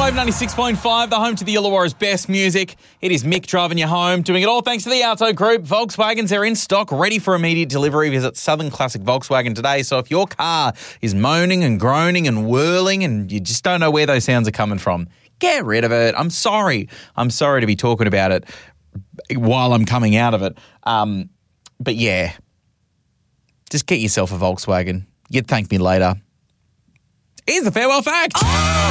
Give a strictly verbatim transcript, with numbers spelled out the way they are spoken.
Wave ninety-six point five, the home to the Illawarra's best music. It is Mick driving you home, doing it all thanks to the Auto Group. Volkswagens are in stock, ready for immediate delivery. Visit Southern Classic Volkswagen today. So if your car is moaning and groaning and whirling and you just don't know where those sounds are coming from, get rid of it. I'm sorry. I'm sorry to be talking about it while I'm coming out of it. Um, but yeah, just get yourself a Volkswagen. You'd thank me later. Here's the farewell fact. Oh!